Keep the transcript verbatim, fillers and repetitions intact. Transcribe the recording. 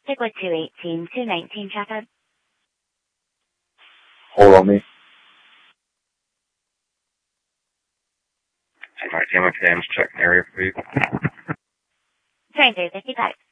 Stick with two eighteen, two nineteen traffic. Hold on me. Alright, M F M's checking area for you. twenty-three fifty-five.